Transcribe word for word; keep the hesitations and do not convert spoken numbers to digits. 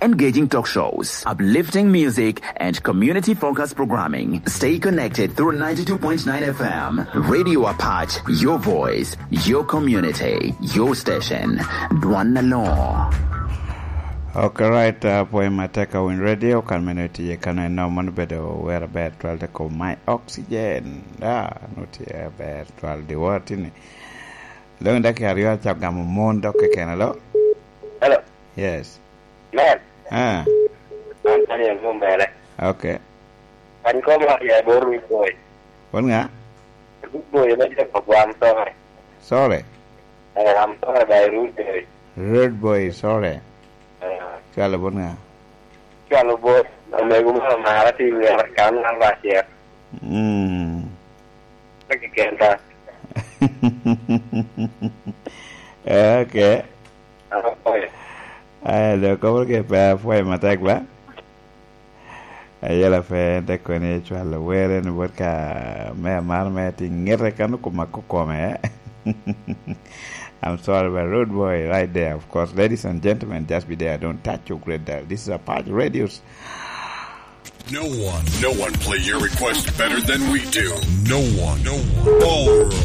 engaging talk shows, uplifting music, and community-focused programming. Stay connected through ninety-two point nine F M. Radio Apart, your voice, your community, your station. Dwana Law. Okay, right. Uh, poema teka win radio kan menuti ye kana no man bedo where bad twelve the call my oxygen. Ah, not ye bad twelve the what in. Lo nda ke ario chap gamu mondo ke kenalo. Hello. Yes. Man. Ah. Antani yang membela. Okay. Kan kau mah ya baru boy. Bon nga? Boy na dia pagwam to. Sorry. Eh, am to dai root boy. Road boy, sorry. Eh, Kala bon nga? kalau boy, ame guma mara ti kan lang ba siya. Hmm. Lagi kenta. Okay. Apa boy? Ah, lo como que pa fue matagla. Ella la fe de con hecho a la wera en boca me amar me tingere kanu kuma kokome. I'm sorry about road boy right there. Of course, ladies and gentlemen, just be there. Don't touch your great dial. This is a part of radios. No one, no one play your request better than we do. No one, no one. All